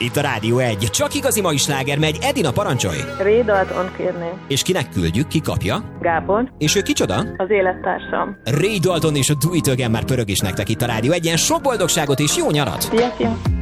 Itt a Rádió 1. Csak igazi mai sláger megy. Edina, parancsolj! Ray Dalton kérném. És kinek küldjük? Ki kapja? Gábor. És ő kicsoda? Az élettársam. Ray Dalton és a Do It Again már pörög is nektek itt a Rádió 1-en. Sok boldogságot és jó nyarat! Szia, szia!